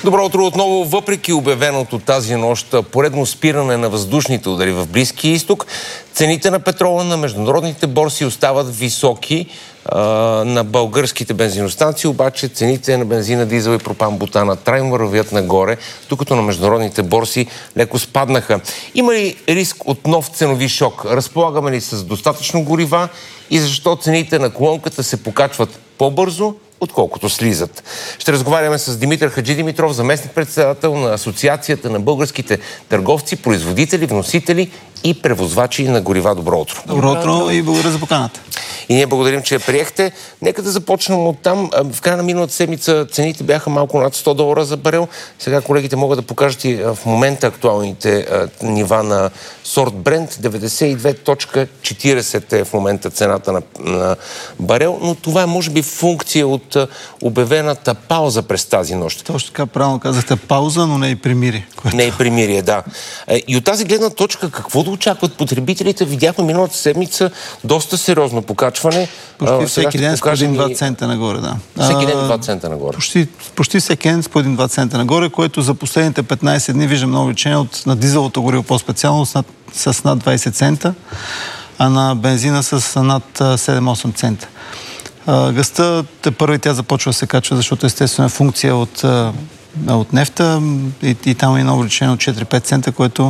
Добро утро отново. Въпреки обявеното тази нощ поредно спиране на въздушните удари в Близкия изток, цените на петрола на международните борси остават високи. На българските бензиностанции обаче цените на бензина, дизел и пропан-бутана трайно вървят нагоре, докато на международните борси леко спаднаха. Има ли риск от нов ценови шок? Разполагаме ли с достатъчно горива и защо цените на колонката се покачват по-бързо, отколкото слизат? Ще разговаряме с Димитър Хаджидимитров, заместник-председател на Асоциацията на българските търговци, производители, вносители и превозвачи на горива. Добро утро. Добро утро и благодаря за поканата. И ние благодарим, че я приехте. Нека да започнем от там. В края на миналата седмица цените бяха малко над $100 за барел. Сега колегите могат да покажат и в момента актуалните нива на сорт Brent. 92.40 е в момента цената на барел, но това е може би функция от обявената пауза през тази нощ. Точно така, правилно казахте, пауза, но не и примирие. Не и примирие, да. И от тази гледна точка, какво да очакват потребителите? Видяхме миналата седмица доста сериозно покачване. Почти всеки ден с по 1-2 цента нагоре, да. Всеки ден 2 цента нагоре. Почти всеки ден с по 1-2 цента нагоре, което за последните 15 дни виждам много увеличение на дизелото гориво по-специално с над 20 цента, а на бензина с над 7-8 цента. Газта тепърва тя започва да се качва, защото естествено е функция от нефта и там е едно увеличение от 4-5 цента, което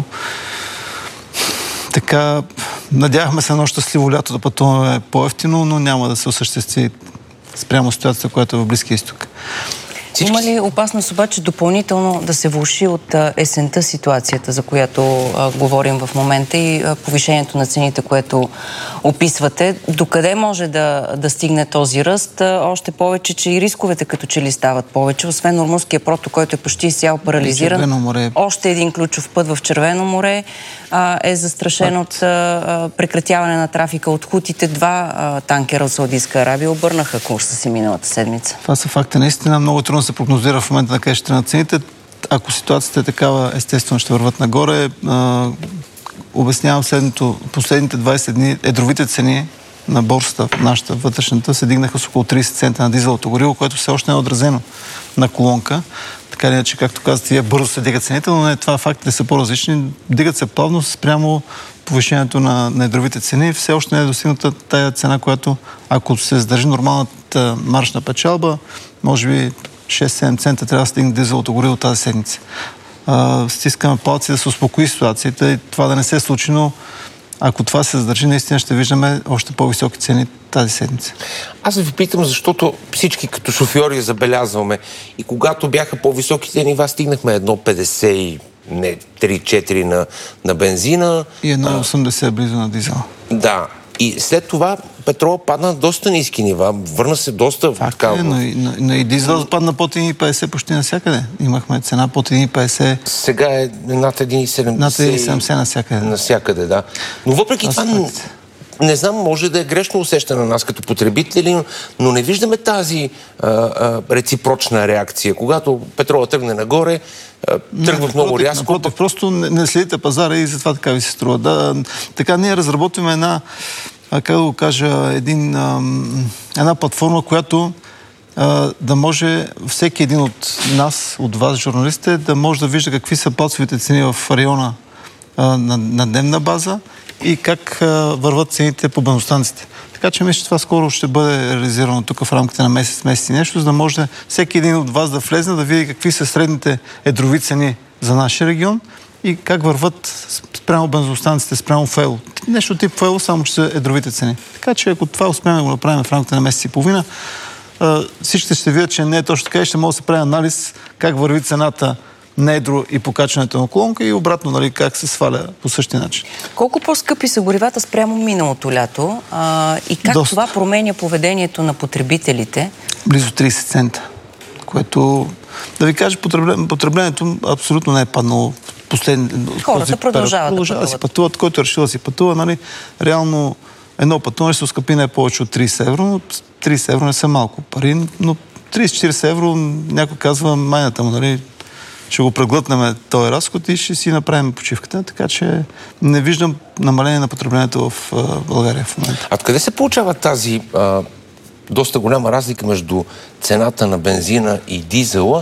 така, надявахме се едно щастливо лято да пътуваме по-евтино, но няма да се осъществи спрямо ситуацията, която е в Близкия изток. Има ли опасност обаче допълнително да се влоши от есента ситуацията, за която говорим в момента и повишението на цените, което описвате? Докъде може да стигне този ръст? Още повече, че и рисковете като че ли стават повече. Освен Ормузския проток, който е почти изцяло парализиран. Още един ключов път в Червено море е застрашен от прекратяване на трафика от хутите. 2 танкера от Саудитска Арабия обърнаха курса си миналата седмица. Това са факти. Наистина много трудно се прогнозира в момента на къде ще на цените. Ако ситуацията е такава, естествено ще върват нагоре. Обяснявам следното. Последните 20 дни едровите цени на борсата, нашата вътрешната, се дигнаха с около 30 цента на дизелото гориво, което все още не е отразено на колонка. Така ли, че, както казвате, вие бързо се дигат цените, но не, това фактите са по-различни. Дигат се плавно спрямо повишението на едровите цени. Все още не е достигната тая цена, която, ако се задържи нормалната маржна печалба, може би 6-7 цента трябва да стигне дизелото гориво тази седмица. Стискаме палци да се успокои ситуацията и това да не се случи, но ако това се задържи, наистина ще виждаме още по-високи цени тази седмица. Аз ви питам, защото всички като шофьори забелязваме и когато бяха по-високите нива, стигнахме 1,50 и 3-4 на бензина. И 1,80 близо на дизела. Да. И след това петрола падна на доста ниски нива. Върна се доста... Факт е, но и дизел падна под 1,50 почти навсякъде. Имахме цена под 1,50. Сега е над 1,70. Над 1,70 навсякъде. Навсякъде, да. Но въпреки това, не знам, може да е грешно усещане на нас като потребители, но не виждаме тази реципрочна реакция. Когато петрола тръгне нагоре, тръгва много рязко. Просто не следите пазара и затова така ви се струва. Да, така ние разработваме една, как да го кажа, една платформа, която да може всеки един от нас, от вас, журналистите, да може да вижда какви са плацовите цени в района на дневна база и как върват цените по бензиностанциите. Така че мисля, че това скоро ще бъде реализирано тук в рамките на месец и нещо, за да може всеки един от вас да влезне, да види какви са средните едрови цени за нашия регион и как върват спрямо бензиностанциите, спрямо фуел. Нещо тип фуел, само че са едровите цени. Така че ако това успеем да го направим в рамките на месец и половина, всички ще видят, че не е точно така и ще може да се прави анализ как върви цената на едро и покачването на колонка и обратно, нали, как се сваля по същия начин. Колко по-скъпи са горивата спрямо миналото лято и как това променя поведението на потребителите? Близо 30 цента, което, да ви кажа, потреблението абсолютно не е паднало. Хората продължават да си пътуват. Който е решил да си пътува, нали, реално едно пътуване ще се оскъпи не повече от 30 евро, но 30 евро не са малко пари, но 30-40 евро, някой казва, майната му, нали, ще го преглътнем този разход и ще си направим почивката, така че не виждам намаление на потреблението в България в момента. А откъде се получава тази доста голяма разлика между цената на бензина и дизела?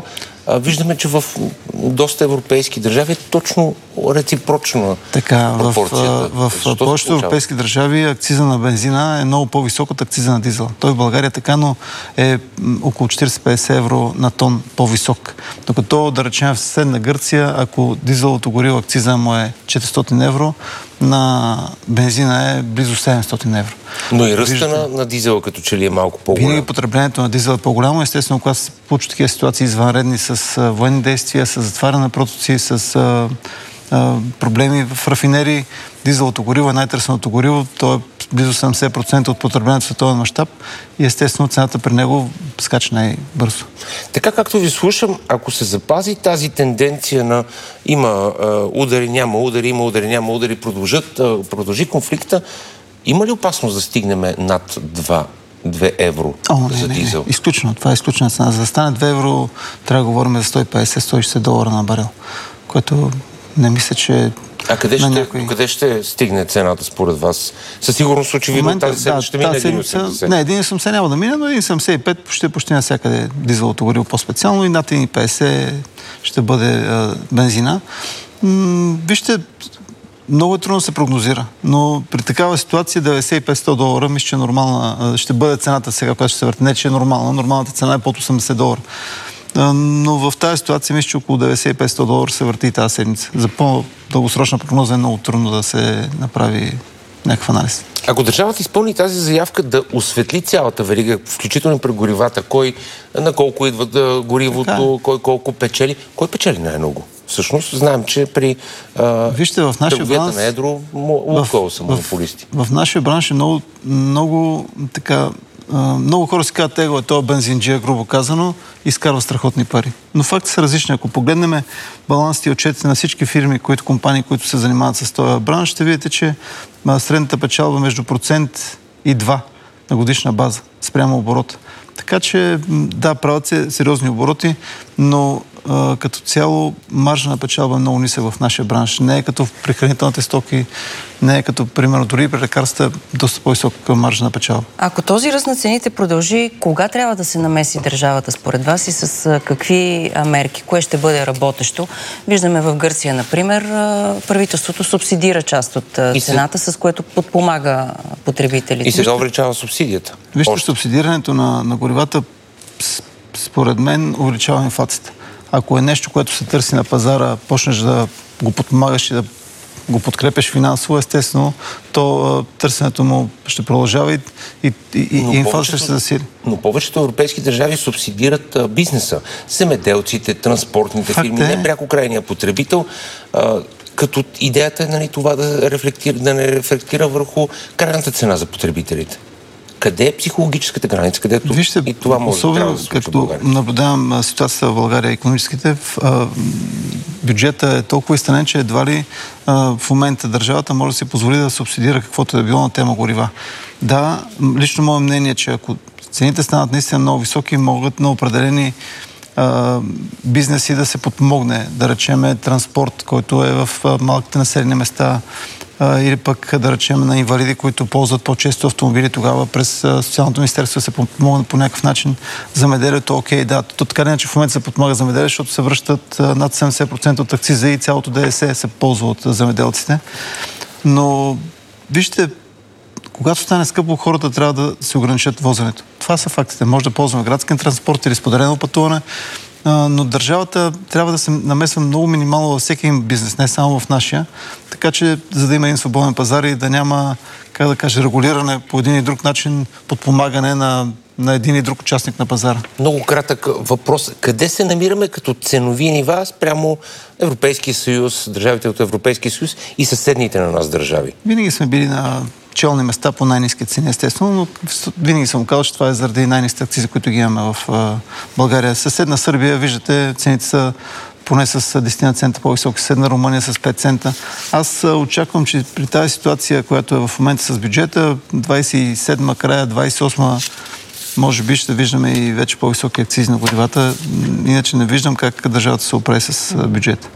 виждаме, че в доста европейски държави е точно реципрочна пропорцията. В повечето европейски държави акциза на бензина е много по-висок от акциза на дизела. Той в България така, но е около 40-50 евро на тон по-висок. Докато, да речем, в съседна Гърция, ако дизеловото гориво акциза му е 400 евро, на бензина е близо 700 евро. Но и ръста на дизела като че ли е малко по-голямо. Винаги потреблението на дизела е по-голямо. Естествено, когато се получат такива ситуации извънредни с военни действия, с затваряне на протоци, с проблеми в рафинерии, дизеловото гориво е най-търсеното гориво. То е близо 70% от потреблението в световен мащаб и естествено цената при него скача най-бързо. Така както ви слушам, ако се запази тази тенденция на има удари, няма удари, има удари, няма удари, продължи конфликта, има ли опасност да стигнем над 2 евро за дизел? Не. Изключено. Това е изключена цена. За да стане 2 евро трябва да говорим за 150-160 долара на барел, което не мисля, че... А къде ще стигне цената според вас? Със сигурност очевидно тази седмица ще мине 1,80. Не, 1,80 няма да мине, но 1,75 почти навсякъде дизеловото гориво по-специално и над 1,50 ще бъде бензина. Вижте, много е трудно да се прогнозира, но при такава ситуация 95-100 долара, мисля, че нормална ще бъде цената сега, която ще се върти. Не, че е нормална. Нормалната цена е под 80 долара. Но в тази ситуация мисля, че около 95-100 долара се върти и тази седмица. За по-дългосрочна прогноза е много трудно да се направи някакъв анализ. Ако държавата изпълни тази заявка да осветли цялата верига, включително при горивата, кой на колко идва горивото, кой колко печели, кой печели най-много? Всъщност знаем, че при търговията на едро Лукойл са монополисти. В нашия бранш е много хора си казват, его е този бензинджия, грубо казано, изкарва страхотни пари. Но факти са различни. Ако погледнем балансите и отчетите на всички фирми, компании, които се занимават с този бранш, ще видите, че средната печалба между 1% и 2% на годишна база спрямо оборота. Така че, да, правят се сериозни обороти, но като цяло маржа на печалба е много нисък в нашия бранш. Не е като при хранителните стоки, не е като, примерно, дори при лекарства, доста по-висок маржа на печалба. Ако този ръст на цените продължи, кога трябва да се намеси държавата според вас и с какви мерки? Кое ще бъде работещо? Виждаме в Гърция, например, правителството субсидира част от цената, с което подпомага потребителите. И сега увеличава субсидията. Вижте, субсидирането на горивата, според мен, увеличава инфлацията. Ако е нещо, което се търси на пазара, почнеш да го подпомагаш и да го подкрепеш финансово, естествено, то търсенето му ще продължава и инфлацията ще се засили. Но повечето европейски държави субсидират бизнеса. Земеделците, транспортните фирми, не пряко крайния потребител, като идеята е това да не рефлектира върху крайната цена за потребителите. Къде е психологическата граница, където вижте, и това може да трябва да се случи в България? Като наблюдавам ситуацията в България икономическите, бюджета е толкова изтънен, че едва ли в момента държавата може да си позволи да субсидира каквото е било на тема горива. Да, лично мое мнение е, че ако цените станат наистина много високи, могат на определени бизнеси да се подпомогне, да речеме транспорт, който е в малките населени места, или пък да речем на инвалиди, които ползват по-често автомобили, тогава през социалното министерство се подпомогнат по някакъв начин. Замеделието, окей, да. То така не, че в момента се подпомага замеделие, защото се връщат над 70% от акциза и цялото ДДС се ползва от замеделците. Но вижте, когато стане скъпо, хората трябва да се ограничат возенето. Това са фактите. Може да ползваме градски транспорт или споделено пътуване, но държавата трябва да се намесва много минимално във всеки бизнес, не само в нашия, така че за да има един свободен пазар и да няма, как да кажа, регулиране по един и друг начин, подпомагане на един и друг участник на пазара. Много кратък въпрос. Къде се намираме като ценови нива спрямо Европейския съюз, държавите от Европейския съюз и съседните на нас държави? Винаги сме били на челни места по най-ниски цени, естествено, но винаги съм казал, че това е заради най-ниски акцизи, които ги имаме в България. Съседна Сърбия, виждате, цените са поне с 10 цента по-високи, съседна Румъния с 5 цента. Аз очаквам, че при тази ситуация, която е в момента с бюджета, 27-ма, края 28-ма, може би ще виждаме и вече по-високи акцизи на горивата. Иначе не виждам как държавата се оправи с бюджета.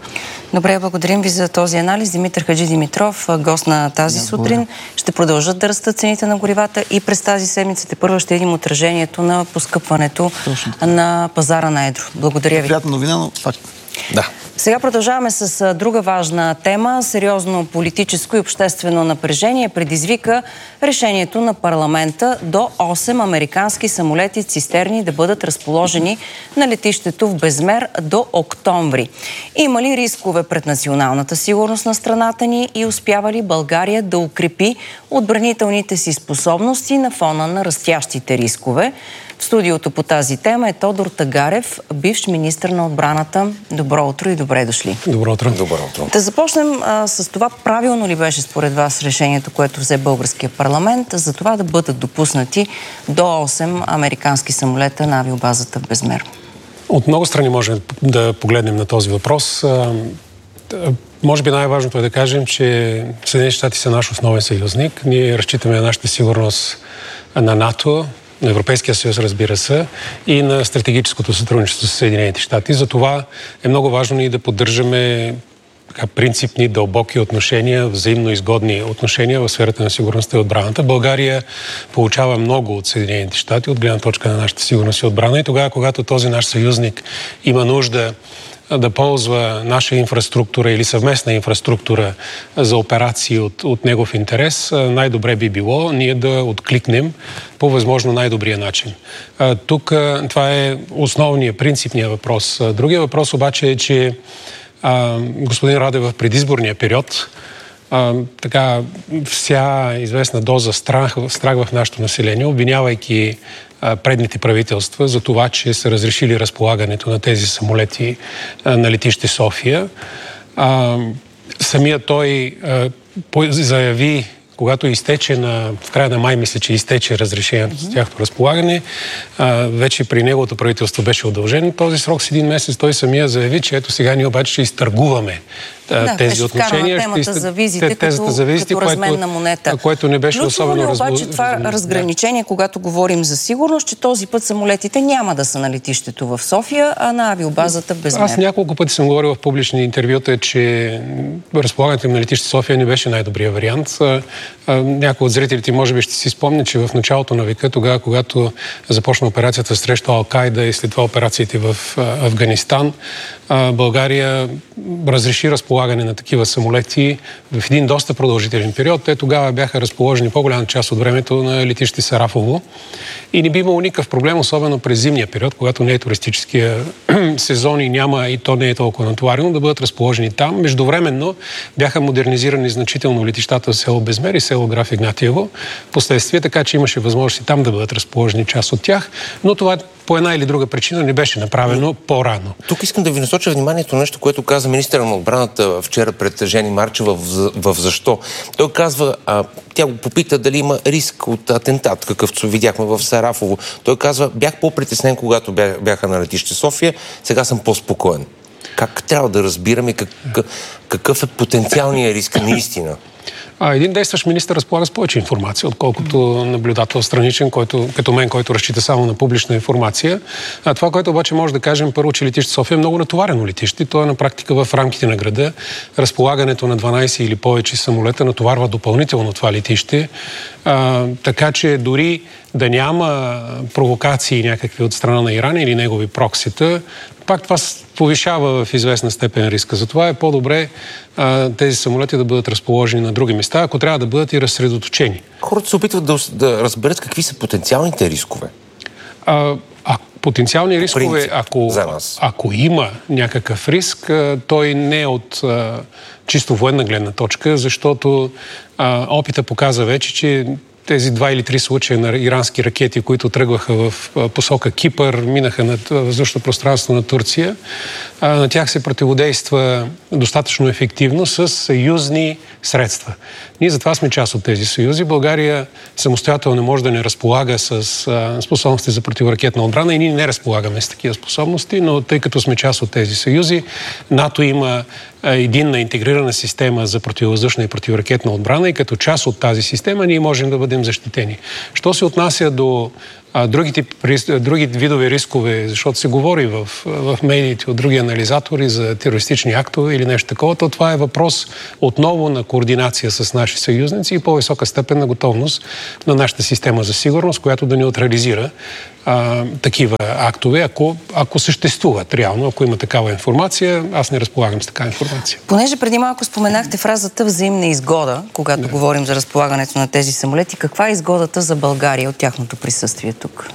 Добре, благодарим ви за този анализ. Димитър Хаджидимитров, гост на тази сутрин. Ще продължат да растат цените на горивата и през тази седмица първо ще видим отражението на поскъпването на пазара на едро. Благодаря ви. Приятна новина, но факт. Да. Сега продължаваме с друга важна тема. Сериозно политическо и обществено напрежение предизвика решението на парламента до 8 американски самолети цистерни да бъдат разположени на летището в Безмер до октомври. Има ли рискове пред националната сигурност на страната ни и успява ли България да укрепи отбранителните си способности на фона на растящите рискове? В студиото по тази тема е Тодор Тагарев, бивш министър на отбраната. Добро утро и добре дошли. Добро утро. Добро утро. Да започнем с това. Правилно ли беше според вас решението, което взе българския парламент, за това да бъдат допуснати до 8 американски самолета на авиобазата в Безмер? От много страни можем да погледнем на този въпрос. Може би най-важното е да кажем, че Съединените щати са наш основен съюзник. Ние разчитаме на нашата сигурност на НАТО, на Европейския съюз, разбира се, и на стратегическото сътрудничество с Съединените щати. Затова е много важно ние да поддържаме принципни, дълбоки отношения, взаимно изгодни отношения в сферата на сигурността и отбраната. България получава много от Съединените щати, от гледна точка на нашата сигурност и отбрана. И тогава, когато този наш съюзник има нужда да ползва наша инфраструктура или съвместна инфраструктура за операции от негов интерес, най-добре би било ние да откликнем по възможно най-добрия начин. Тук това е основният, принципният въпрос. Другия въпрос обаче е, че господин Радев в предизборния период вся известна доза страх в нашето население, обвинявайки предните правителства за това, че са разрешили разполагането на тези самолети на летище София. Самия той заяви, когато изтече в края на май, мисля, че изтече разрешението за тяхното разполагане, вече при неговото правителство беше удължен този срок с един месец. Той самия заяви, че ето сега ние обаче ще изтъргуваме тези отношения. Темата за визите, като разменна монета. Което не беше особено разбирано. Обаче това разграничение, когато говорим за сигурност, че този път самолетите няма да са на летището в София, а на авиобазата в Безмер. Аз няколко пъти съм говорил в публични интервюта, че разполагането на летище София не беше най-добрият вариант. Някои от зрителите може би ще си спомнят, че в началото на века, тогава, когато започна операцията срещу Ал-Кайда и след това операциите в Афганистан, България разреши разполагане на такива самолети в един доста продължителен период. Те тогава бяха разположени по-голяма част от времето на летище Сарафово и не би имало никакъв проблем, особено през зимния период, когато не е туристическия сезон и няма и то не е толкова натоварено, да бъдат разположени там. Междувременно бяха модернизирани значително летищата в село Безмер и село Граф Игнатиево последствие, така че имаше възможност и там да бъдат разположени част от тях, но това по една или друга причина не беше направено по-рано. Тук искам да ви насоча вниманието на нещо, което каза министъра на отбраната вчера пред Жени Марчева в Защо. Той казва, тя го попита дали има риск от атентат, какъвто видяхме в Сарафово. Той казва, бях по-притеснен, когато бяха на летище София, сега съм по-спокоен. Как трябва да разбираме какъв е потенциалният риск наистина? Един действащ министър разполага с повече информация, отколкото наблюдател страничен, като мен, който разчита само на публична информация. Това, което обаче може да кажем, първо, че летище София е много натоварено летище. То е на практика в рамките на града. Разполагането на 12 или повече самолета натоварва допълнително това летище. Така че дори да няма провокации някакви от страна на Иран или негови проксита, пак това повишава в известна степен риска. Затова е по-добре тези самолети да бъдат разположени на други места, ако трябва да бъдат и разсредоточени. Хората се опитват да разберат какви са потенциалните рискове. Потенциални рискове, ако има някакъв риск, той не е от чисто военна гледна точка, защото опита показа вече, че тези 2 или 3 случая на ирански ракети, които тръгваха в посока Кипър, минаха над въздушното пространство на Турция, на тях се противодейства достатъчно ефективно с съюзни средства. Ние затова сме част от тези съюзи. България самостоятелно не може да не разполага с способности за противоракетна отбрана и ние не разполагаме с такива способности, но тъй като сме част от тези съюзи, НАТО има единна интегрирана система за противовъздушна и противоракетна отбрана и като част от тази система ние можем да бъдем защитени. Що се отнася до други видове рискове, защото се говори в медиите от други анализатори за терористични актове или нещо такова, то това е въпрос отново на координация с наши съюзници и по-висока степен на готовност на нашата система за сигурност, която да неутрализира такива актове, ако съществуват реално, ако има такава информация. Аз не разполагам с такава информация. Понеже преди малко споменахте фразата взаимна изгода, когато говорим за разполагането на тези самолети, каква е изгодата за България от тяхното присъствие тук?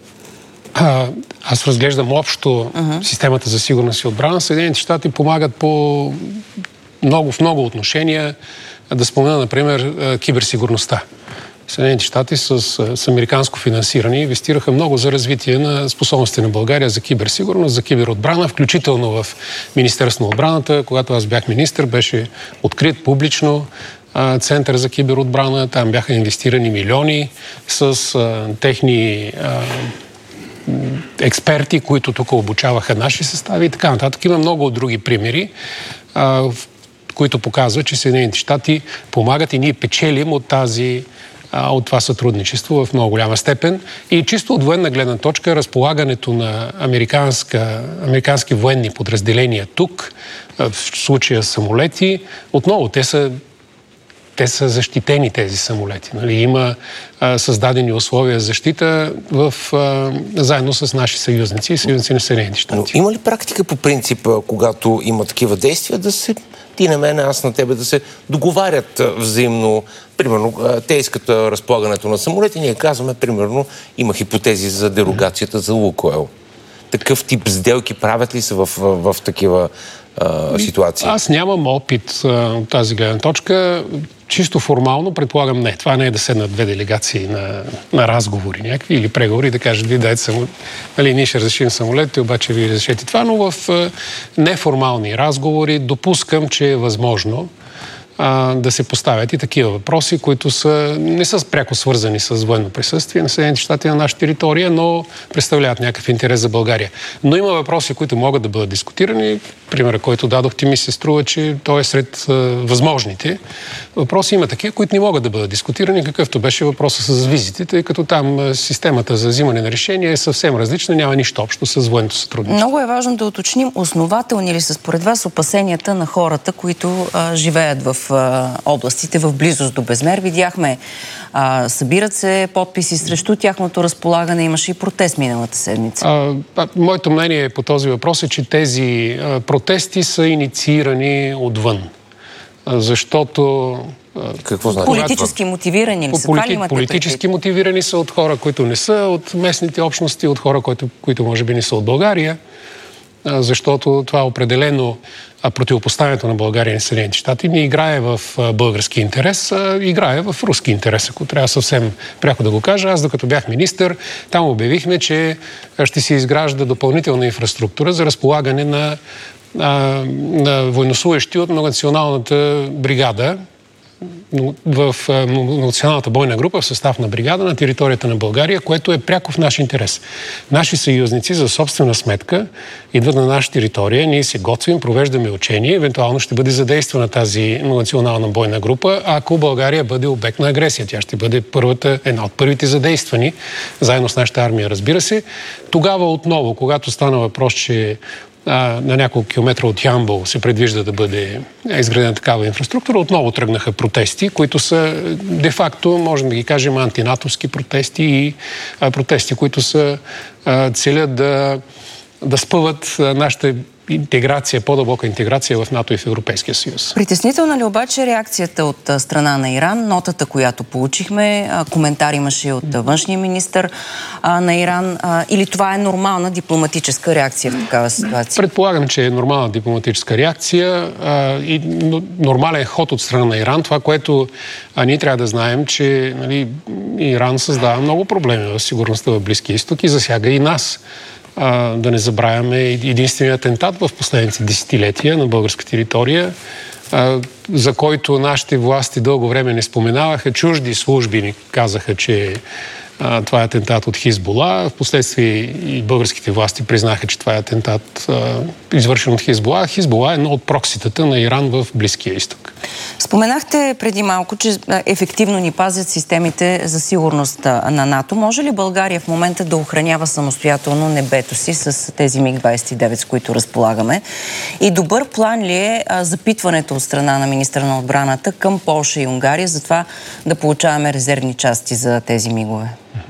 Аз разглеждам общо системата за сигурност и отбрана. Съединените щати помагат в много отношения. Да спомена, например, киберсигурността. Съединените щати с американско финансиране инвестираха много за развитие на способности на България за киберсигурност, за киберотбрана, включително в Министерството на отбраната. Когато аз бях министър, беше открит публично Център за киберотбрана. Там бяха инвестирани милиони с техни експерти, които тук обучаваха наши състави и така нататък. Има много други примери, които показват, че Съединените щати помагат и ние печелим от това сътрудничество в много голяма степен. И чисто от военна гледна точка, разполагането на американски военни подразделения тук, в случая самолети, отново те са защитени, тези самолети. Нали? Има създадени условия за защита заедно с наши съюзници и съюзници на Съединените щати. Но има ли практика по принцип, когато има такива действия, да се ти на мен, аз на тебе, да се договарят взаимно? Примерно, те искат разполагането на самолети, ние казваме, примерно, има хипотези за дерогацията за Лукойл. Такъв тип сделки правят ли се в такива ситуации? Аз нямам опит от тази гледна точка. Чисто формално, предполагам, не. Това не е да седнат две делегации на разговори някакви или преговори, да кажат, ви дайте самолет. Нали, ние ще разрешим самолетите, обаче ви разрешете това, но в неформални разговори допускам, че е възможно да се поставят и такива въпроси, които не са пряко свързани с военно присъствие на Съединените щати на наша територия, но представляват някакъв интерес за България. Но има въпроси, които могат да бъдат дискутирани. Примерът, който дадохте, ми се струва, че той е сред възможните. Въпроси има такива, които не могат да бъдат дискутирани, какъвто беше въпросът с визите, тъй като там системата за взимане на решения е съвсем различна, няма нищо общо с военното сътрудничество. Много е важно да уточним, основателни ли са според вас опасенията на хората, които живеят в областите в близост до Безмер. Видяхме, събират се подписи срещу тяхното разполагане. Имаше и протест миналата седмица. Моето мнение по този въпрос е, че тези протести са инициирани отвън. Защото... Какво значи? Политически мотивирани ли са? Политически мотивирани са от хора, които не са от местните общности, от хора, които може би не са от България. Защото това определено противопоставянето на България и Съединените щати не играе в български интерес, а играе в руски интерес, ако трябва съвсем пряко да го кажа. Аз, докато бях министър, там обявихме, че ще се изгражда допълнителна инфраструктура за разполагане на военнослужещи от многонационалната бригада, в националната бойна група в състав на бригада на територията на България, което е пряко в наш интерес. Наши съюзници за собствена сметка идват на наша територия, ние се готвим, провеждаме учения, евентуално ще бъде задействана тази национална бойна група, ако България бъде обект на агресия. Тя ще бъде една от първите задействани, заедно с нашата армия, разбира се. Тогава отново, когато стана въпрос, че на няколко километра от Ямбол се предвижда да бъде изградена такава инфраструктура, отново тръгнаха протести, които са де-факто, можем да ги кажем, антинатовски протести и протести, които целят да спъват нашата интеграция, по-дълбока интеграция в НАТО и в Европейския съюз. Притеснителна ли обаче реакцията от страна на Иран? Нотата, която получихме, коментар имаше от външния министър на Иран. Или това е нормална дипломатическа реакция в такава ситуация? Предполагам, че е нормална дипломатическа реакция и нормален ход от страна на Иран. Това, което ние трябва да знаем, че Иран създава много проблеми в сигурността в Близкия изток и засяга и нас. Да не забравяме единственият атентат в последните десетилетия на българска територия, за който нашите власти дълго време не споменаваха. Чужди служби ни казаха, че това е атентат от Хизбула. Впоследствие и българските власти признаха, че това е атентат извършен от Хизбула. Хизбула е едно от прокситата на Иран в Близкия изток. Споменахте преди малко, че ефективно ни пазят системите за сигурност на НАТО. Може ли България в момента да охранява самостоятелно небето си с тези МиГ-29, с които разполагаме? И добър план ли е запитването от страна на министъра на отбраната към Полша и Унгария за това да получаваме резервни части за тези мигове?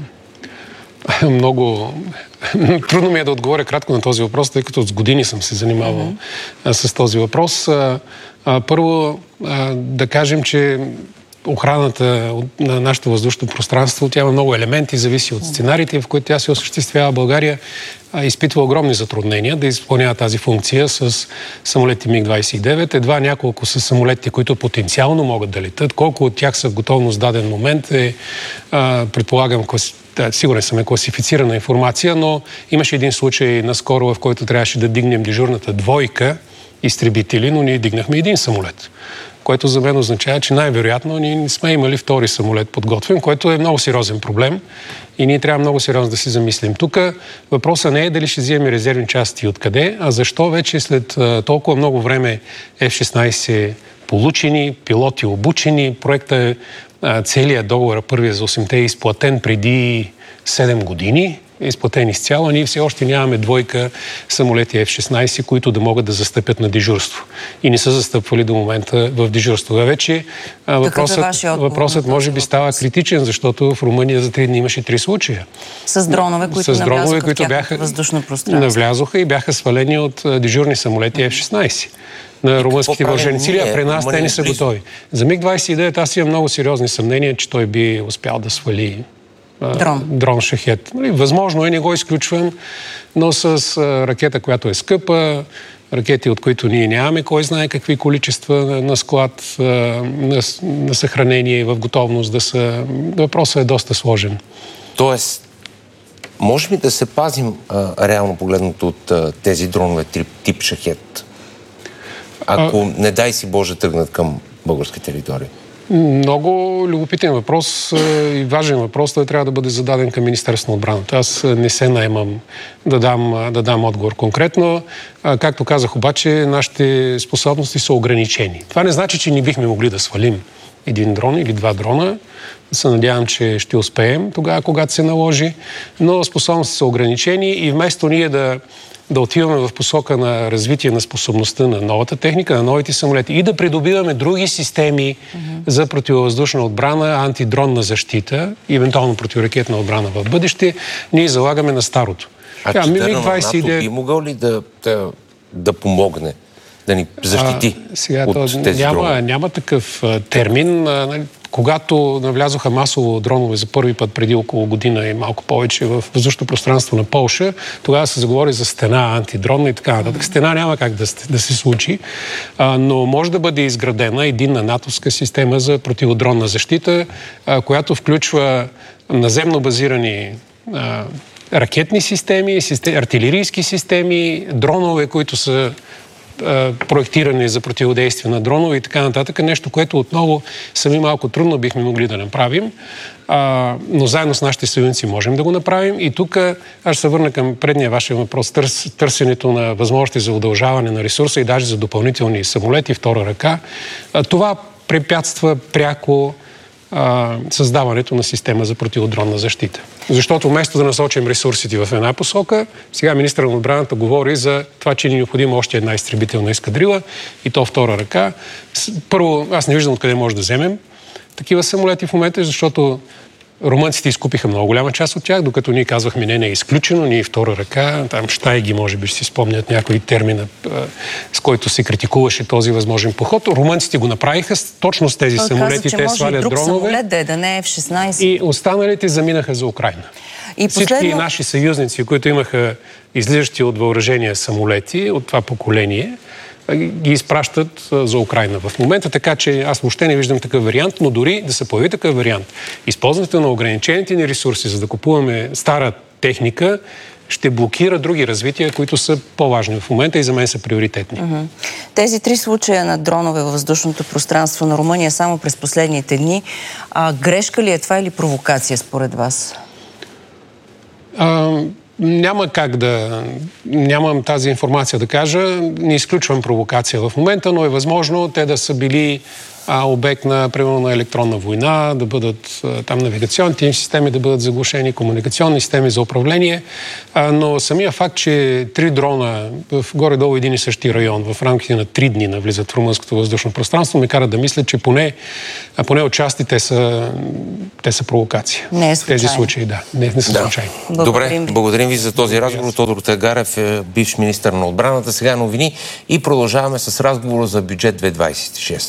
Много трудно ми е да отговоря кратко на този въпрос, тъй като с години съм се занимавал с този въпрос. Първо, да кажем, че охраната на нашето въздушно пространство, тя има много елементи, зависи от сценариите, в които тя се осъществява. България изпитва огромни затруднения да изпълнява тази функция с самолети МиГ-29. Едва няколко са самолети, които потенциално могат да летат. Колко от тях са в готовност в даден момент предполагам, сигурен съм, е класифицирана информация, но имаше един случай наскоро, в който трябваше да дигнем дежурната двойка изтребители, но ние дигнахме един самолет, което за мен означава, че най-вероятно ние не сме имали втори самолет подготвен, което е много сериозен проблем и ние трябва много сериозно да си замислим. Тук въпросът не е дали ще вземем резервни части и откъде, а защо вече след толкова много време F-16 получени, пилоти обучени, проекта целият договор, първия за 8-те е изплатен преди 7 години, е изплатен изцяло, ние все още нямаме двойка самолети F-16, които да могат да застъпят на дежурство. И не са застъпвали до момента в дежурство. Вече въпросът може би става критичен, защото в Румъния за 3 дни имаше 3 случая. С дронове, които бяха въздушно пространство. Навлязоха и бяха свалени от дежурни самолети F-16 на румънските въоръжени сили, а при нас те не са готови. За МиГ-29 аз имам много сериозни съмнения, че той би успял да свали дрон Шахед. Възможно е, не го изключвам, но с ракета, която е скъпа, ракети, от които ние нямаме кой знае какви количества на склад, на съхранение, в готовност да са... Въпросът е доста сложен. Тоест, можем ли да се пазим реално погледното от тези дронове тип Шахед? Ако, не дай си Боже, тръгнат към българска територия? Много любопитен въпрос и важен въпрос. Той трябва да бъде зададен към Министерството на отбраната. Аз не се наемам да дам отговор конкретно. Както казах обаче, нашите способности са ограничени. Това не значи, че не бихме могли да свалим един дрон или 2 дрона. Се надявам, че ще успеем тогава, когато се наложи. Но способности са ограничени и вместо ние да отиваме в посока на развитие на способността на новата техника, на новите самолети и да придобиваме други системи за противовъздушна отбрана, антидронна защита и евентуално противоракетна отбрана в бъдеще, ние залагаме на старото. МиГ-29 би могъл ли да помогне, да ни защити от тези дронове? Няма такъв термин. Когато навлязоха масово дронове за първи път преди около година и малко повече в въздушното пространство на Полша, тогава се заговори за стена антидронна и така нататък. Стена няма как да се случи, но може да бъде изградена единна натовска система за противодронна защита, която включва наземно базирани ракетни системи, артилерийски системи, дронове, които са проектиране за противодействие на дронове и така нататък. Нещо, което отново сами малко трудно бихме могли да направим, но заедно с нашите съюзници можем да го направим. И тук аз ще се върна към предния вашия въпрос. Търсенето на възможности за удължаване на ресурса и даже за допълнителни самолети, втора ръка. Това препятства пряко създаването на система за противодронна защита. Защото вместо да насочим ресурсите в една посока, сега министърът на отбраната говори за това, че ни е необходимо още една изтребителна ескадрила и то втора ръка. Първо, аз не виждам откъде може да вземем такива самолети в момента, защото румънците изкупиха много голяма част от тях, докато ние казвахме не е изключено, ние втора ръка, там щайги, може би ще си спомнят някои термина, с който се критикуваше този възможен поход. Румънците го направиха точно с тези самолети, те свалят дронове. Самолет да не е F-16. И останалите заминаха за Украйна. Всички наши съюзници, които имаха излизащи от въоръжения самолети от това поколение, ги изпращат за Украйна в момента, така че аз въобще не виждам такъв вариант, но дори да се появи такъв вариант, използването на ограничените ни ресурси, за да купуваме стара техника, ще блокира други развития, които са по-важни в момента и за мен са приоритетни. Тези 3 случая на дронове във въздушното пространство на Румъния само през последните дни, грешка ли е това или провокация според вас? Няма как да... Нямам тази информация да кажа. Не изключвам провокация в момента, но е възможно те да са били обект на, примерно, на електронна война, да бъдат там навигационните им системи да бъдат заглушени, комуникационни системи за управление. Но самия факт, че 3 дрона в горе-долу един и същи район в рамките на 3 дни навлизат в румънското въздушно пространство, ме кара да мисля, че поне отчасти те са провокация. Не е случайно. Тези случаи, да. Не са случайни. Добре, благодарим ви за този разговор. Тодор Тагарев е бивш министър на отбраната. Сега новини и продължаваме с разговора за бюджет 2026.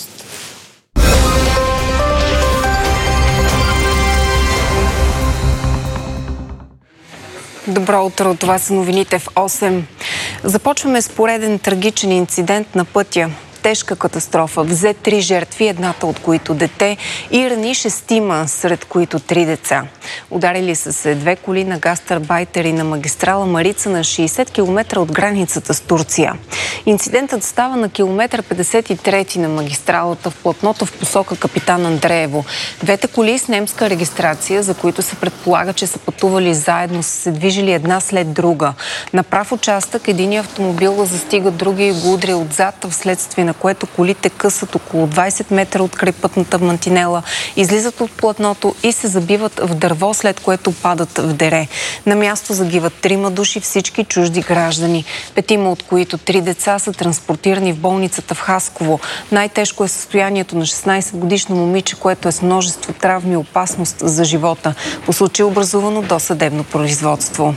Добро утро, това са новините в 8. Започваме с пореден трагичен инцидент на пътя. Тежка катастрофа. Взе 3 жертви, едната от които дете, и рани 6, сред които 3 деца. Ударили са се 2 коли на гастарбайтери на магистрала Марица на 60 км от границата с Турция. Инцидентът става на километър 53 на магистралата в платното в посока Капитан Андреево. Двете коли с немска регистрация, за които се предполага, че са пътували заедно, са се движили една след друга. На прав участък единият автомобил застига другия и го удря отзад, вследствие на което колите късат около 20 метра от крайпътната мантинела, излизат от платното и се забиват в дърво, след което падат в дере. На място загиват 3 души, всички чужди граждани. 5 от които 3 деца са транспортирани в болницата в Хасково. Най-тежко е състоянието на 16-годишно момиче, което е с множество травми и опасност за живота. По случай образувано досъдебно производство.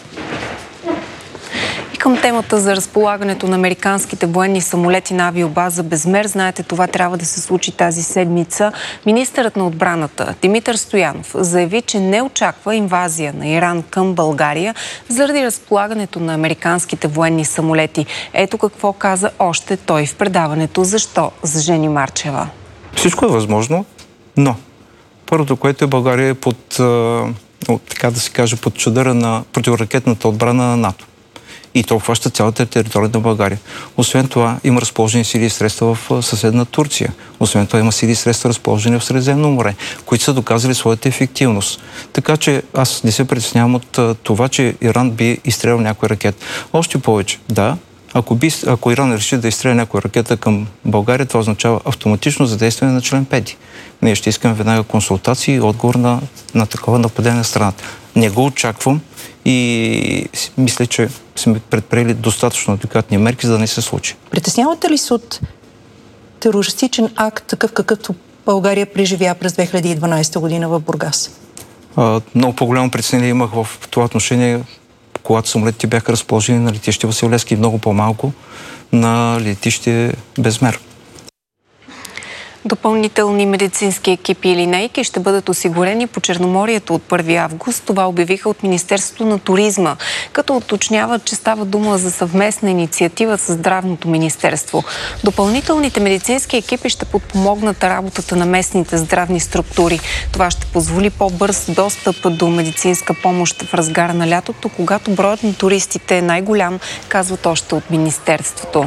Към темата за разполагането на американските военни самолети на авиобаза Безмер, знаете, това трябва да се случи тази седмица. Министърът на отбраната Димитър Стоянов заяви, че не очаква инвазия на Иран към България заради разполагането на американските военни самолети. Ето какво каза още той в предаването "Защо?" за Жени Марчева. Всичко е възможно, но първото, което е, България е под, така да се каже, под чадъра на противоракетната отбрана на НАТО. И то обхваща цялата територия на България. Освен това, има разположени сили и средства в съседна Турция. Освен това, има сили и средства разположени в Средиземно море, които са доказали своята ефективност. Така че аз не се притеснявам от това, че Иран би изстрелял някоя ракета. Още повече, да, ако Иран реши да изстреля някоя ракета към България, това означава автоматично задействане на член 5. Ние ще искаме веднага консултации и отговор на такова нападение на страната. Не го очаквам и мисля, че сме предприели достатъчно адекватни мерки, за да не се случи. Притеснявате ли се от терористичен акт, такъв какъвто България преживя през 2012 година в Бургас? Много по-голямо притеснение имах в това отношение, когато самолетите бяха разположени на летище Васил Левски и много по-малко на летище Безмер. Допълнителни медицински екипи и линейки ще бъдат осигурени по Черноморието от 1 август. Това обявиха от Министерството на туризма, като уточняват, че става дума за съвместна инициатива с Здравното министерство. Допълнителните медицински екипи ще подпомогнат работата на местните здравни структури. Това ще позволи по-бърз достъп до медицинска помощ в разгара на лятото, когато броят на туристите е най-голям, казват още от Министерството.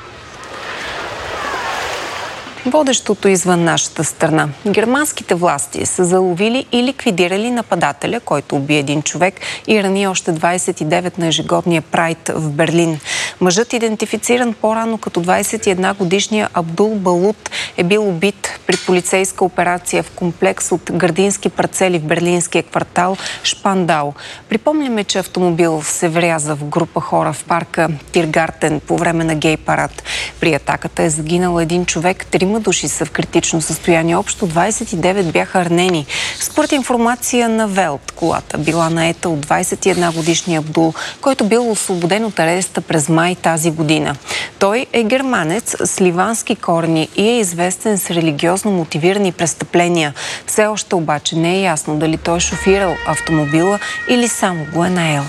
Водещото извън нашата страна. Германските власти са заловили и ликвидирали нападателя, който уби един човек и рани още 29 на ежегодния прайд в Берлин. Мъжът, идентифициран по-рано като 21-годишния Абдул Балут, е бил убит при полицейска операция в комплекс от градински парцели в берлинския квартал Шпандау. Припомняме, че автомобил се вряза в група хора в парка Тиргартен по време на гей парад. При атаката е загинал един човек, 3 души са в критично състояние. Общо 29 бяха ранени. Според информация на Велт, колата била наета от 21-годишния Абдул, който бил освободен от ареста през май тази година. Той е германец с ливански корени и е известен с религиозно мотивирани престъпления. Все още обаче не е ясно дали той е шофирал автомобила или само го е наел.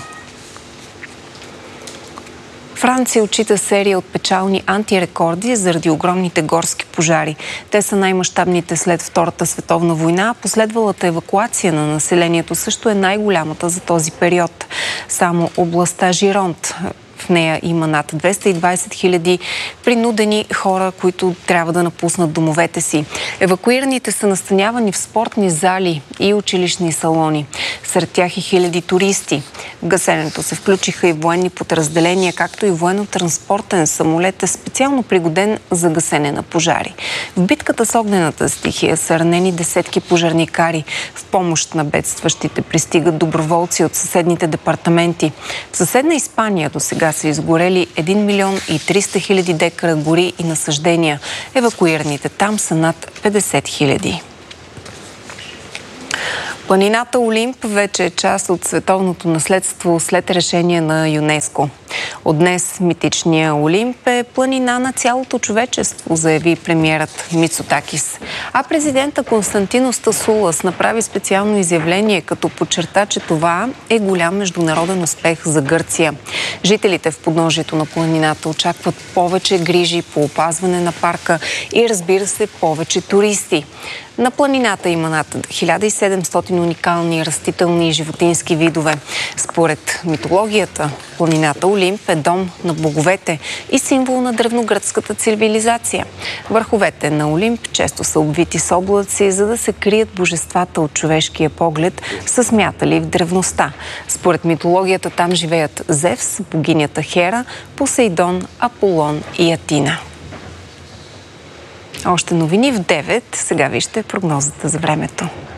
Франция отчита серия от печални антирекорди заради огромните горски пожари. Те са най-мащабните след Втората световна война. Последвалата евакуация на населението също е най-голямата за този период. Само областта Жиронт В нея има над 220 хиляди принудени хора, които трябва да напуснат домовете си. Евакуираните са настанявани в спортни зали и училищни салони. Сред тях и хиляди туристи. В гасенето се включиха и военни подразделения, както и военно-транспортен самолет, специално пригоден за гасене на пожари. В битката с огнената стихия са ранени десетки пожарникари. В помощ на бедстващите пристигат доброволци от съседните департаменти. В съседна Испания до сега са изгорели 1 милион и 300 хиляди декара гори и насъждения. Евакуираните там са над 50 хиляди. Планината Олимп вече е част от световното наследство след решение на ЮНЕСКО. От днес митичният Олимп е планина на цялото човечество, заяви премиерът Мицотакис. А президента Константинос Тасулас направи специално изявление, като подчерта, че това е голям международен успех за Гърция. Жителите в подножието на планината очакват повече грижи по опазване на парка и, разбира се, повече туристи. На планината има над 1700 уникални растителни и животински видове. Според митологията, планината Олимп е дом на боговете и символ на древногръцката цивилизация. Върховете на Олимп често са обвити с облаци, за да се крият божествата от човешкия поглед, са смятали в древността. Според митологията там живеят Зевс, богинята Хера, Посейдон, Аполон и Атина. Още новини в 9. Сега вижте прогнозата за времето.